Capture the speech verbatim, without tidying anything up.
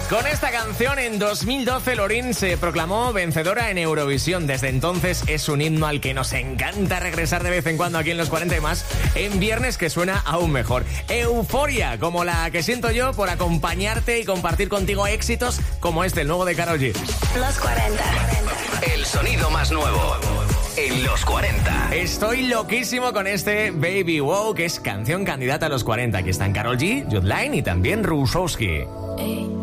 Con esta canción en dos mil doce Loreen se proclamó vencedora en Eurovisión. Desde entonces es un himno al que nos encanta regresar de vez en cuando aquí en Los cuarenta y más, en viernes, que suena aún mejor. Euforia, como la que siento yo por acompañarte y compartir contigo éxitos como este, el nuevo de Karol G. Los cuarenta. El sonido más nuevo en Los cuarenta. Estoy loquísimo con este Baby Wow, que es canción candidata a los cuarenta. Aquí están Karol G, Jude Line y también Rusowski. Ey.